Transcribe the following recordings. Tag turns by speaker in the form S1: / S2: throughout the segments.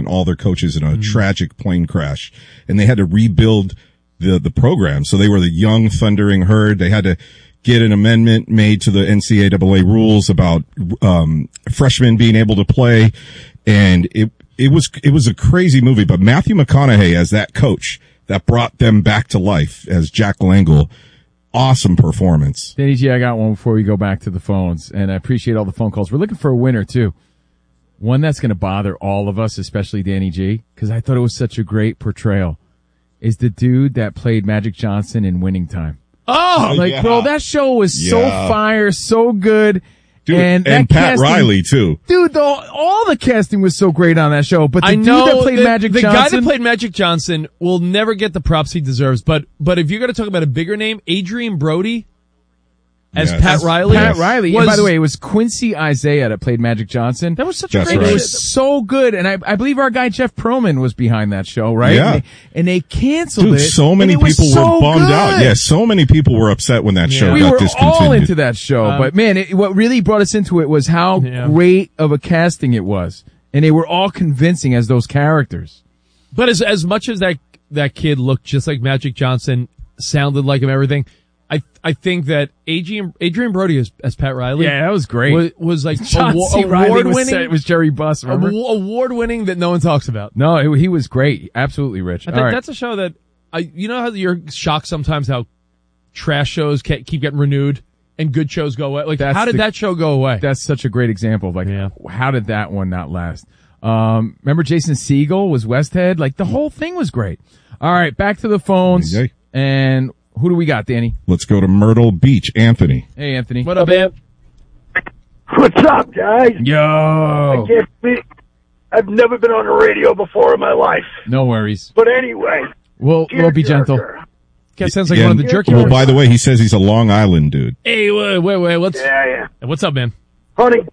S1: and all their coaches in a tragic plane crash, and they had to rebuild the program. So they were the young thundering herd. They had to get an amendment made to the NCAA rules about freshmen being able to play, and it was a crazy movie. But Matthew McConaughey as that coach that brought them back to life as Jack L'Engle, awesome performance.
S2: Danny G, I got one before we go back to the phones, and I appreciate all the phone calls. We're looking for a winner too. One that's going to bother all of us, especially Danny G, because I thought it was such a great portrayal, is the dude that played Magic Johnson in Winning Time.
S3: Oh,
S2: Bro, that show was so fire, so good.
S1: Dude, and Pat
S2: casting,
S1: Riley too.
S2: Dude, all the casting was so great on that show. But the dude that played Magic Johnson,
S3: the guy that played Magic Johnson will never get the props he deserves. But if you're going to talk about a bigger name, Adrian Brody as Pat Riley.
S2: Pat Riley. And by the way, it was Quincy Isaiah that played Magic Johnson.
S3: That was such a great
S1: right.
S2: It was so good. And I believe our guy Jeff Perlman was behind that show, right?
S1: Yeah.
S2: And they canceled it.
S1: So many people were bummed out. Yeah, so many people were upset when that show got discontinued.
S2: We were all into that show. But man, what really brought us into it was how great of a casting it was. And they were all convincing as those characters.
S3: But as much as that kid looked just like Magic Johnson, sounded like him, everything, I think that Adrian Brody as Pat Riley.
S2: Yeah, that was great.
S3: Was like
S2: award winning. It was Jerry Buss, remember?
S3: Award winning that no one talks about.
S2: No, he was great. Absolutely, Rich.
S3: I think that's a show that you know how you're shocked sometimes how trash shows keep getting renewed and good shows go away. Like, how did that show go away?
S2: That's such a great example of how did that one not last? Remember Jason Segel was Westhead? Like, the whole thing was great. All right, back to the phones. And who do we got, Danny?
S1: Let's go to Myrtle Beach. Anthony.
S2: Hey, Anthony.
S3: What up, man?
S4: What's up, guys?
S2: Yo.
S4: I've never been on the radio before in my life.
S2: No worries.
S4: But anyway.
S2: We'll be gentle.
S3: That sounds like one of the jerky
S1: Well,
S3: ones.
S1: by the way, he says he's a Long Island dude.
S3: Hey, wait. What's up, man?
S4: Huntington.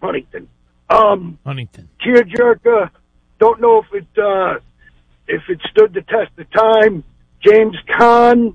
S3: Huntington.
S4: Tearjerker. Don't know if it stood the test of time. James Caan.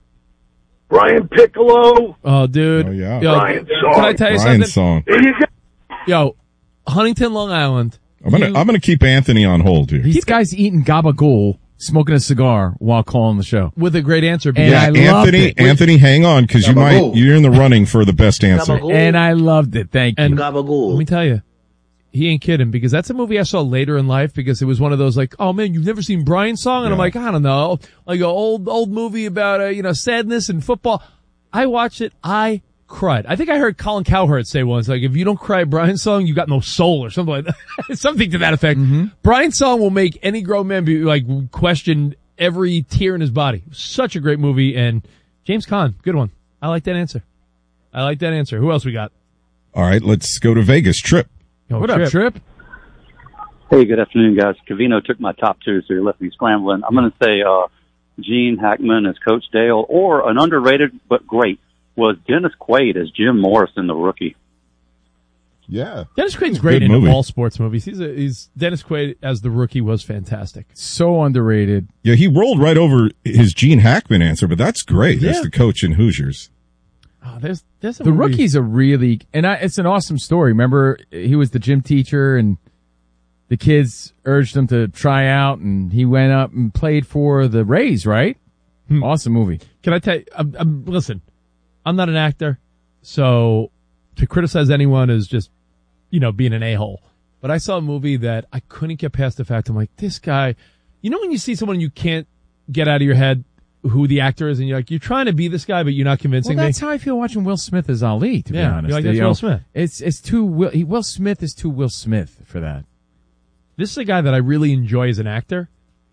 S4: Brian Piccolo.
S3: Oh, dude.
S1: Oh, yeah.
S3: Yo,
S4: Brian
S3: can I tell you
S1: Brian
S3: something?
S1: Song.
S4: There you go.
S3: Yo, Huntington, Long Island.
S1: I'm gonna keep Anthony on hold here.
S2: These guys eating gabagool, smoking a cigar while calling the show.
S3: With a great answer.
S2: And I loved it.
S1: Anthony, hang on, because you're in the running for the best answer.
S2: And I loved it. Thank you.
S3: And let me tell you, he ain't kidding, because that's a movie I saw later in life, because it was one of those like, oh man, you've never seen Brian's Song? And I'm like, I don't know, like an old movie about, sadness and football. I watched it. I cried. I think I heard Colin Cowherd say once, like, if you don't cry at Brian's Song, you got no soul or something like that. Something to that effect. Mm-hmm. Brian's Song will make any grown man be like, question every tear in his body. Such a great movie. And James Caan, good one. I like that answer. Who else we got?
S1: All right, let's go to Vegas. Trip.
S2: What up, Trip?
S5: Hey, good afternoon, guys. Covino took my top two, so he left me scrambling. I'm going to say Gene Hackman as Coach Dale, or an underrated but great was Dennis Quaid as Jim Morris in The Rookie.
S1: Yeah.
S3: Dennis Quaid's great in all sports movies. He's Dennis Quaid as The Rookie was fantastic.
S2: So underrated.
S1: Yeah, he rolled right over his Gene Hackman answer, but that's great. That's the coach in Hoosiers.
S3: Oh, there's a
S2: The
S3: movie.
S2: Rookie's it's an awesome story. Remember, he was the gym teacher and the kids urged him to try out, and he went up and played for the Rays, right? Awesome movie.
S3: Can I tell you, listen, I'm not an actor, so to criticize anyone is just, being an a-hole. But I saw a movie that I couldn't get past the fact, I'm like, this guy, when you see someone you can't get out of your head who the actor is, and you're trying to be this guy, but you're not convincing me.
S2: That's how I feel watching Will Smith as Ali, to be honest.
S3: You're like, that's Will Smith.
S2: It's too Will Smith is too Will Smith for that.
S3: This is a guy that I really enjoy as an actor.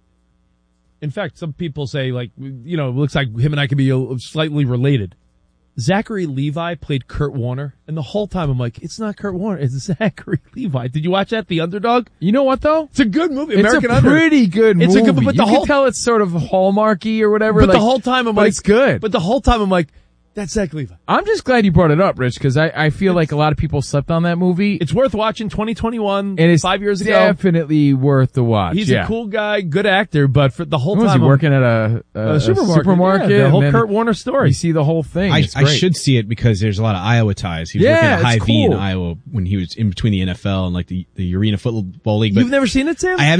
S3: In fact, some people say, like, it looks like him and I could be slightly related. Zachary Levi played Kurt Warner, and the whole time I'm like, it's not Kurt Warner, it's Zachary Levi. Did you watch that, The Underdog?
S2: You know what, though?
S3: It's a good movie.
S2: It's a pretty good movie.
S3: It's a good, but
S2: you can tell it's sort of Hallmarky or whatever.
S3: But the whole time I'm like,
S2: it's good.
S3: But the whole time I'm like, that's Zach Levi.
S2: I'm just glad you brought it up, Rich, because I feel like a lot of people slept on that movie.
S3: It's worth watching. 2021,
S2: and it's
S3: 5 years ago.
S2: Definitely worth the watch.
S3: He's a cool guy, good actor, but for the whole time,
S2: was he working at a supermarket?
S3: Yeah, the whole Kurt Warner story.
S2: You see the whole thing.
S6: I should see it because there's a lot of Iowa ties. He was working at Hy-Vee in Iowa when he was in between the NFL and like the Arena Football League. But
S3: you've never seen it, Sam?
S6: I haven't